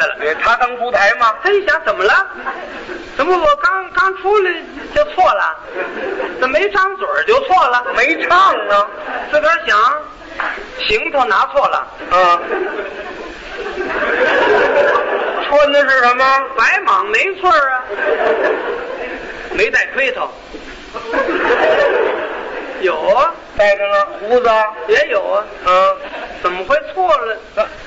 的了。 他刚出台吗？ 他一想，怎么了？怎么我刚出来就错了？这没张嘴就错了？ 没唱呢。 自个儿想，行头拿错了。 穿的是什么？ 白蟒没错啊，没带盔头。有啊， 带着呢。胡子也有啊。怎么会错了？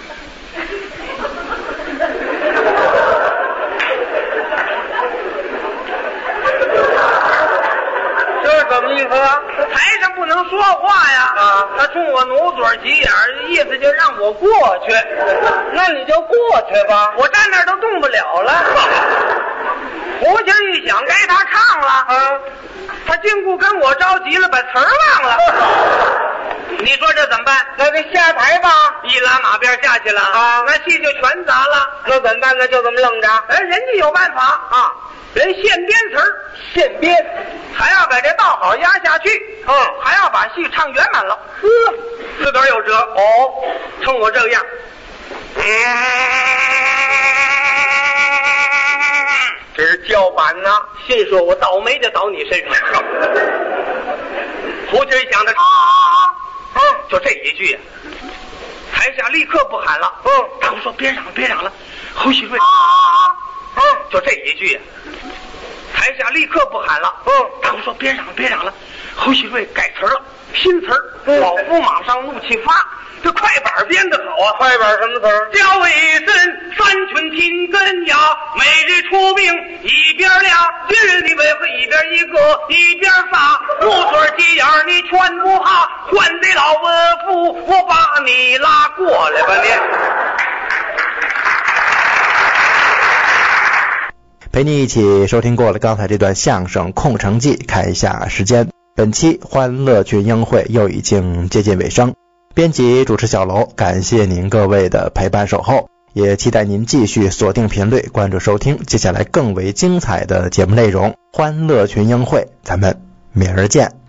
这怎么意思啊？ 台上不能说话呀。他冲我努嘴急眼，意思就让我过去。 那你就过去吧。 我站那儿都动不了了。胡琴一响，该他唱了。他禁顾跟我着急了，把词儿忘了。你说这怎么办？ 那就下台吧。 一拉马鞭下去了那戏就全砸了。 那怎么办呢？就这么愣着。 人家有办法人现编词儿， 现编， 还要把这道好压下去。还要把戏唱圆满了。自个儿有辙。冲我这个样。 这是叫板呢。 心说我倒霉就倒你身上。胡琴一响的就这一句台下立刻不喊了。大伙说别嚷了别嚷了。侯喜瑞就这一句台下立刻不喊了。大伙说别嚷了别嚷了。侯喜瑞改词了，新词儿。老夫马上怒气发。这快板编得好快板什么词儿？ 叫为身三群听根呀，每日出兵一边俩，别人的为会一边一个一边仨，木嘴急眼你全不哈，换得老夫我把你拉过来吧你。 陪你一起收听过了刚才这段相声《空城计》，看一下时间，本期欢乐群英会又已经接近尾声。编辑主持小楼，感谢您各位的陪伴守候，也期待您继续锁定频率关注收听接下来更为精彩的节目内容。欢乐群英会，咱们明儿见。